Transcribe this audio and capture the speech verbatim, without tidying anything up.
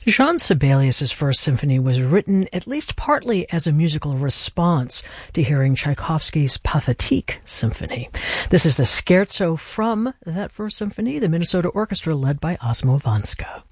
Jean Sibelius's First Symphony was written at least partly as a musical response to hearing Tchaikovsky's Pathétique Symphony. This is the scherzo from that First Symphony, the Minnesota Orchestra led by Osmo Vanska.